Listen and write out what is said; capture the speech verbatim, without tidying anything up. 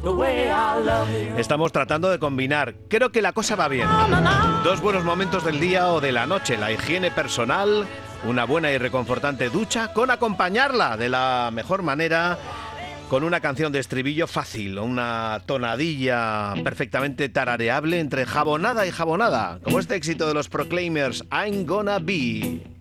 Estamos tratando de combinar. Creo que la cosa va bien. Dos buenos momentos del día o de la noche. La higiene personal, una buena y reconfortante ducha, con acompañarla de la mejor manera con una canción de estribillo fácil, una tonadilla perfectamente tarareable entre jabonada y jabonada, como este éxito de los Proclaimers, I'm Gonna Be.